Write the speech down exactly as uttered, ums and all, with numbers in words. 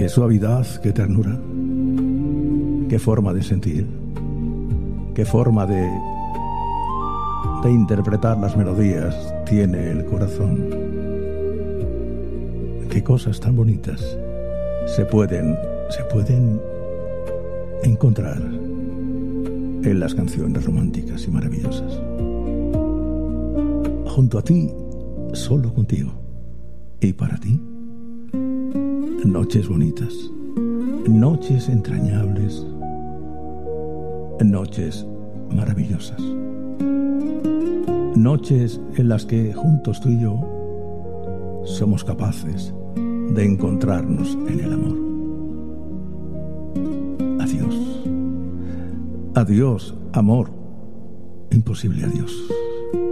Qué suavidad, qué ternura, qué forma de sentir, qué forma de, de interpretar las melodías tiene el corazón. Qué cosas tan bonitas se pueden, se pueden encontrar en las canciones románticas y maravillosas. Junto a ti, solo contigo, y para ti, noches bonitas, noches entrañables, noches maravillosas, noches en las que juntos tú y yo somos capaces de encontrarnos en el amor. Adiós, adiós, amor, imposible adiós.